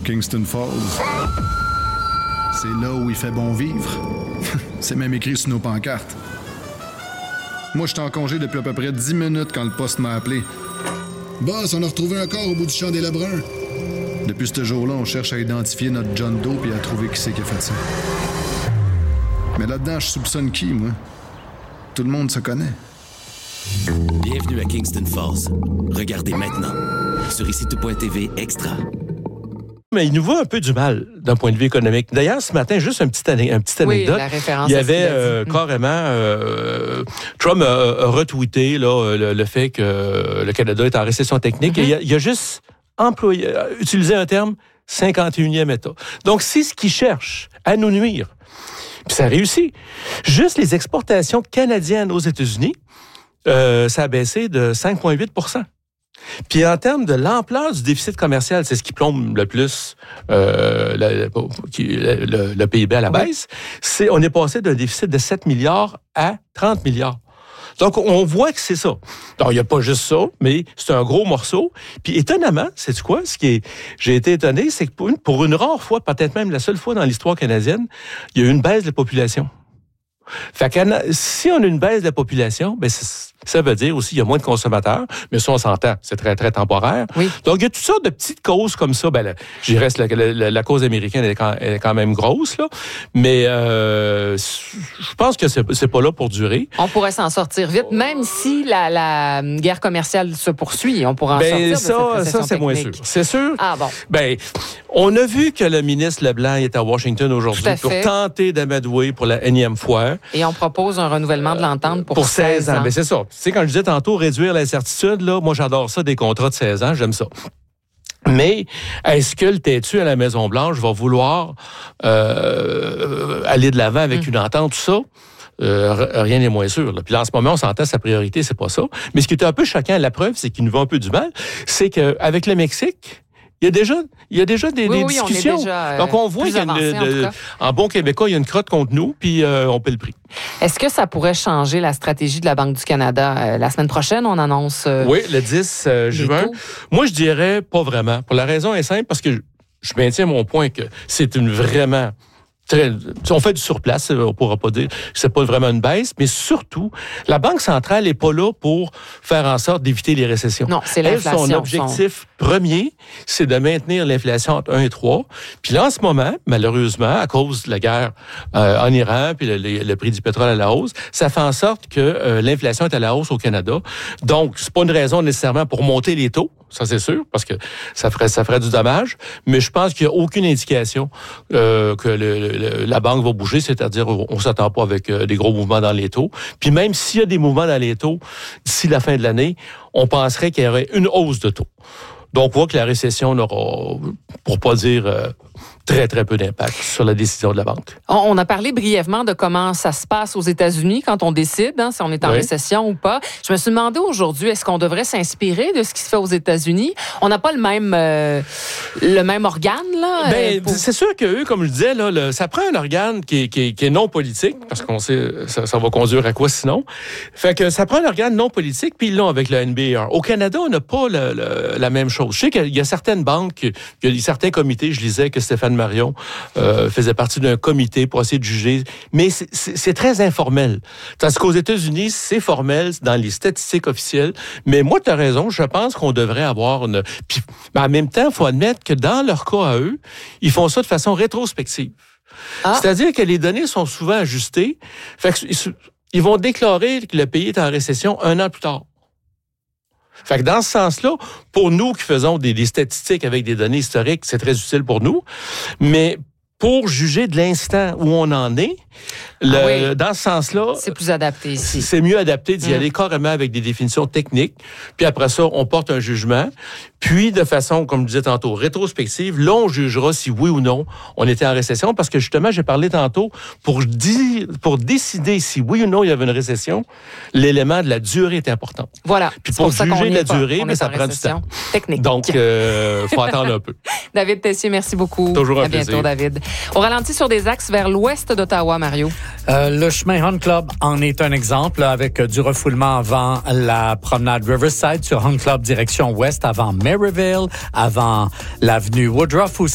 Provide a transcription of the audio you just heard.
Kingston Falls. C'est là où il fait bon vivre. C'est même écrit sur nos pancartes. Moi, j'étais en congé depuis à peu près 10 minutes quand le poste m'a appelé. Boss, on a retrouvé un corps au bout du champ des Lebrun. Depuis ce jour-là, on cherche à identifier notre John Doe et à trouver qui c'est qui a fait ça. Mais là-dedans, je soupçonne qui, moi? Tout le monde se connaît. Bienvenue à Kingston Falls. Regardez maintenant sur ICITO.TV Extra. Mais il nous voit un peu du mal d'un point de vue économique. D'ailleurs, ce matin, juste une petite anecdote. Oui, la référence il y avait carrément... Trump a retweeté là, le fait que le Canada est en récession technique. Et il a juste utilisé un terme, 51e État. Donc, c'est ce qu'il cherche à nous nuire. Puis ça réussit. Juste les exportations canadiennes aux États-Unis, ça a baissé de 5,8 %. Puis en termes de l'ampleur du déficit commercial, c'est ce qui plombe le plus le PIB à la baisse, on est passé d'un déficit de 7 milliards à 30 milliards. Donc, on voit que c'est ça. Donc, il n'y a pas juste ça, mais c'est un gros morceau. Puis, étonnamment, sais-tu quoi? J'ai été étonné, c'est que pour une rare fois, peut-être même la seule fois dans l'histoire canadienne, il y a eu une baisse de la population. Fait que si on a une baisse de la population, ben ça veut dire aussi qu'il y a moins de consommateurs, mais ça, on s'entend, c'est très, très temporaire. Oui. Donc, il y a toutes sortes de petites causes comme ça. Ben, je dirais que la cause américaine elle est quand même grosse, là, mais je pense que c'est pas là pour durer. On pourrait s'en sortir vite, même si la guerre commerciale se poursuit. On pourrait en sortir de cette récession c'est moins sûr. C'est sûr. Ah bon. Ben, on a vu que le ministre Leblanc est à Washington aujourd'hui pour tenter d'amadouer pour la énième fois. Et on propose un renouvellement de l'entente pour 16 ans. Ben, c'est ça. Tu sais, quand je disais tantôt réduire l'incertitude, là, moi, j'adore ça, des contrats de 16 ans, j'aime ça. Mais est-ce que le têtu à la Maison-Blanche va vouloir aller de l'avant avec une entente, tout ça? Rien n'est moins sûr. Là. Puis là, en ce moment, on s'entend, sa priorité, c'est pas ça. Mais ce qui est un peu choquant, la preuve, c'est qu'il nous va un peu du mal, c'est qu'avec le Mexique, il y a déjà des discussions. Donc, on voit qu'il y a en bon québécois, il y a une crotte contre nous, puis on paie le prix. Est-ce que ça pourrait changer la stratégie de la Banque du Canada? La semaine prochaine, on annonce... oui, le 10 juin. Moi, je dirais pas vraiment. Pour la raison est simple, parce que je maintiens mon point que c'est une vraiment... on fait du surplace, on pourra pas dire que c'est pas vraiment une baisse, mais surtout, la Banque centrale n'est pas là pour faire en sorte d'éviter les récessions. Non, c'est l'inflation. Son objectif premier, c'est de maintenir l'inflation entre 1 et 3. Puis là, en ce moment, malheureusement, à cause de la guerre en Iran, puis le prix du pétrole à la hausse, ça fait en sorte que l'inflation est à la hausse au Canada. Donc, c'est pas une raison nécessairement pour monter les taux, ça c'est sûr, parce que ça ferait du dommage, mais je pense qu'il n'y a aucune indication que la banque va bouger, c'est-à-dire on ne s'attend pas avec des gros mouvements dans les taux. Puis même s'il y a des mouvements dans les taux d'ici la fin de l'année, on penserait qu'il y aurait une hausse de taux. Donc, on voit que la récession n'aura, pour pas dire très, très peu d'impact sur la décision de la banque. On a parlé brièvement de comment ça se passe aux États-Unis quand on décide, si on est en récession ou pas. Je me suis demandé aujourd'hui, est-ce qu'on devrait s'inspirer de ce qui se fait aux États-Unis? On n'a pas le même organe, là? C'est sûr qu'eux, comme je disais, là, ça prend un organe qui est non politique, parce qu'on sait ça va conduire à quoi sinon. Fait que ça prend un organe non politique, puis ils l'ont avec le NBER. Au Canada, on n'a pas la même chose. Je sais qu'il y a certaines banques, il y a certains comités, je lisais que Stéphane Marion faisait partie d'un comité pour essayer de juger, mais c'est très informel. Tandis qu'aux États-Unis, c'est formel dans les statistiques officielles, mais moi, tu as raison, je pense qu'on devrait avoir une... Puis, mais en même temps, il faut admettre que dans leur cas à eux, ils font ça de façon rétrospective. C'est-à-dire que les données sont souvent ajustées, fait qu'ils vont déclarer que le pays est en récession 1 an plus tard. Fait que dans ce sens-là, pour nous qui faisons des statistiques avec des données historiques, c'est très utile pour nous. Mais pour juger de l'instant où on en est, dans ce sens-là... C'est plus adapté ici. C'est mieux adapté d'y aller carrément avec des définitions techniques. Puis après ça, on porte un jugement. Puis, de façon, comme je disais tantôt, rétrospective, là, on jugera si oui ou non on était en récession. Parce que justement, j'ai parlé tantôt, pour décider si oui ou non il y avait une récession, l'élément de la durée est important. Voilà. Puis pour juger de la durée, mais ça prend du temps. Technique. Donc, faut attendre un peu. David Tessier, merci beaucoup. Toujours un plaisir. À bientôt, David. On ralentit sur des axes vers l'ouest d'Ottawa, Mario. Le chemin Hunt Club en est un exemple, avec du refoulement avant la promenade Riverside sur Hunt Club direction ouest, avant Maryville, avant l'avenue Woodruff aussi.